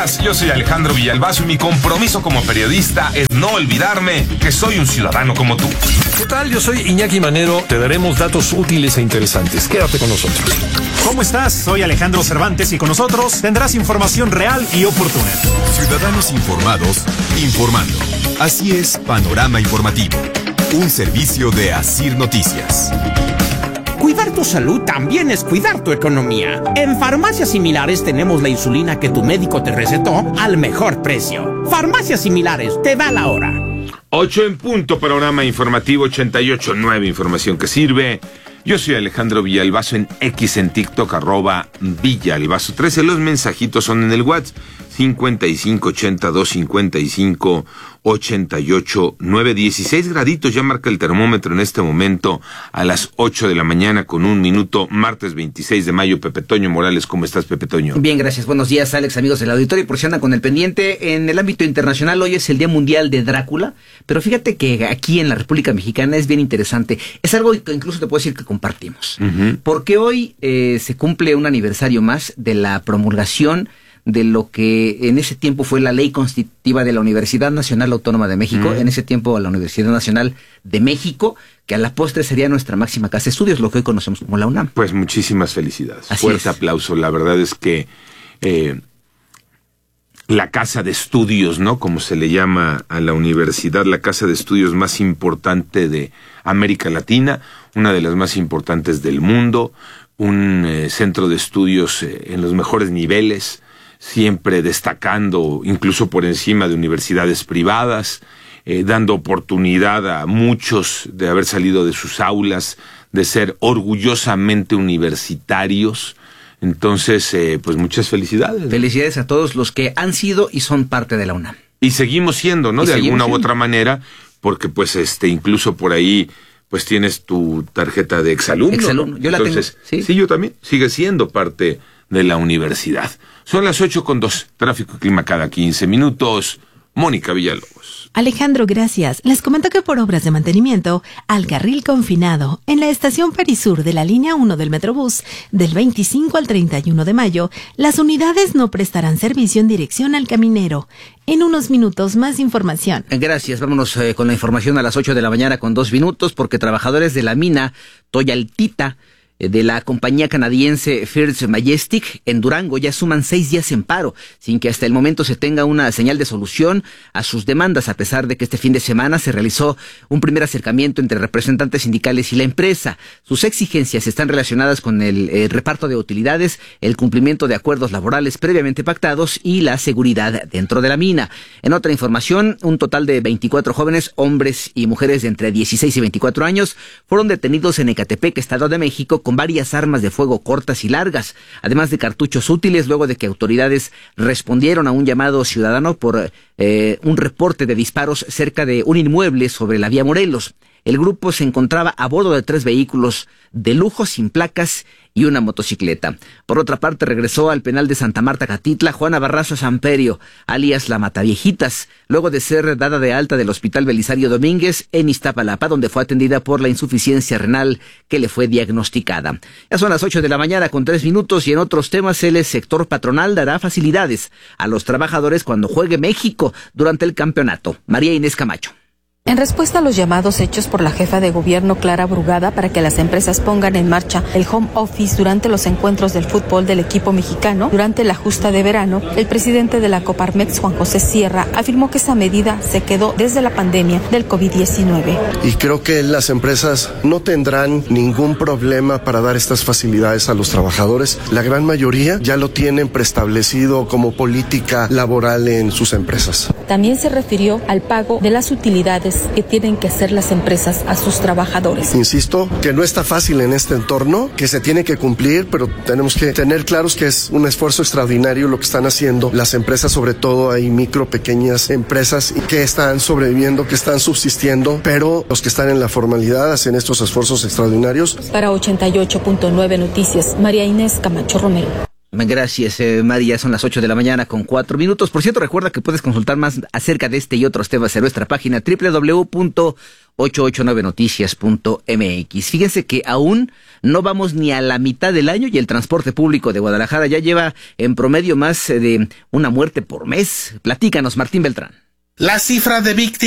días, yo soy Alejandro Villalbazo y mi compromiso como periodista es no olvidarme que soy un ciudadano como tú. ¿Qué tal? Yo soy Iñaki Manero. Te daremos datos útiles e interesantes. Quédate con nosotros. ¿Cómo estás? Soy Alejandro Cervantes y con nosotros tendrás información real y oportuna. Ciudadanos informados, informando. Así es Panorama Informativo, un servicio de Asir Noticias. Cuidar tu salud también es cuidar tu economía. En Farmacias Similares tenemos la insulina que tu médico te recetó al mejor precio. Farmacias Similares, te da la hora. 8 en punto, Panorama Informativo 88.9, información que sirve. Yo soy Alejandro Villalbazo en X, en TikTok, @Villalbazo 13. Los mensajitos son en el WhatsApp 5580-255-88-9. 16 graditos, ya marca el termómetro en este momento a las 8 de la mañana con 1 minuto, martes 26 de mayo. Pepe Toño Morales, ¿cómo estás, Pepe Toño? Bien, gracias. Buenos días, Alex, amigos del auditorio. Por si andan con el pendiente, en el ámbito internacional hoy es el Día Mundial de Drácula, pero fíjate que aquí en la República Mexicana es bien interesante. Es algo que incluso te puedo decir que compartimos. Porque hoy se cumple un aniversario más de la promulgación de lo que en ese tiempo fue la ley constitutiva de la Universidad Nacional Autónoma de México, en ese tiempo la Universidad Nacional de México, que a la postre sería nuestra máxima casa de estudios, lo que hoy conocemos como la UNAM. Pues muchísimas felicidades. Así Fuerte es. aplauso. La verdad es que la casa de estudios, ¿no? Como se le llama a la universidad, la casa de estudios más importante de América Latina, una de las más importantes del mundo, un centro de estudios en los mejores niveles, siempre destacando incluso por encima de universidades privadas, dando oportunidad a muchos de haber salido de sus aulas, de ser orgullosamente universitarios. Entonces, pues muchas felicidades, ¿no? Felicidades a todos los que han sido y son parte de la UNAM. Y seguimos siendo, ¿no? De alguna u otra manera, porque pues incluso por ahí pues tienes tu tarjeta de exalumno. Exalumno, ¿no? yo la Entonces, tengo. Sí, yo también. Sigue siendo parte de la universidad. Son las 8:02. Tráfico y clima cada 15 minutos. Mónica Villalobos. Alejandro, gracias. Les comento que por obras de mantenimiento al carril confinado en la estación Perisur de la línea 1 del Metrobús, del 25 al 31 de mayo, las unidades no prestarán servicio en dirección al Caminero. En unos minutos, más información. Gracias. Vámonos con la información a las 8 de la mañana con 2 minutos, porque trabajadores de la mina Toyaltita de la compañía canadiense First Majestic en Durango ya suman 6 días en paro, sin que hasta el momento se tenga una señal de solución a sus demandas, a pesar de que este fin de semana se realizó un primer acercamiento entre representantes sindicales y la empresa. Sus exigencias están relacionadas con el reparto de utilidades, el cumplimiento de acuerdos laborales previamente pactados y la seguridad dentro de la mina. En otra información, un total de 24 jóvenes, hombres y mujeres de entre 16 y 24 años, fueron detenidos en Ecatepec, Estado de México, con varias armas de fuego cortas y largas, además de cartuchos útiles, luego de que autoridades respondieron a un llamado ciudadano por un reporte de disparos cerca de un inmueble sobre la vía Morelos. El grupo se encontraba a bordo de 3 vehículos de lujo sin placas y una motocicleta. Por otra parte, regresó al penal de Santa Marta, Catitla, Juana Barraza Samperio, alias La Mataviejitas, luego de ser dada de alta del Hospital Belisario Domínguez en Iztapalapa, donde fue atendida por la insuficiencia renal que le fue diagnosticada. Ya son las 8 de la mañana con 3 minutos y en otros temas el sector patronal dará facilidades a los trabajadores cuando juegue México durante el campeonato. María Inés Camacho. En respuesta a los llamados hechos por la jefa de gobierno Clara Brugada para que las empresas pongan en marcha el home office durante los encuentros del fútbol del equipo mexicano durante la justa de verano, el presidente de la Coparmex, Juan José Sierra, afirmó que esa medida se quedó desde la pandemia del COVID-19. Y creo que las empresas no tendrán ningún problema para dar estas facilidades a los trabajadores. La gran mayoría ya lo tienen preestablecido como política laboral en sus empresas. También se refirió al pago de las utilidades que tienen que hacer las empresas a sus trabajadores. Insisto que no está fácil en este entorno, que se tiene que cumplir, pero tenemos que tener claros que es un esfuerzo extraordinario lo que están haciendo las empresas, sobre todo hay micro, pequeñas empresas que están sobreviviendo, que están subsistiendo, pero los que están en la formalidad hacen estos esfuerzos extraordinarios. Para 88.9 Noticias, María Inés Camacho Romero. Gracias, María. Son las 8 de la mañana con 4 minutos. Por cierto, recuerda que puedes consultar más acerca de este y otros temas en nuestra página www.889noticias.mx. Fíjense que aún No vamos ni a la mitad del año y el transporte público de Guadalajara ya lleva en promedio más de una muerte por mes. Platícanos, Martín Beltrán. La cifra de víctimas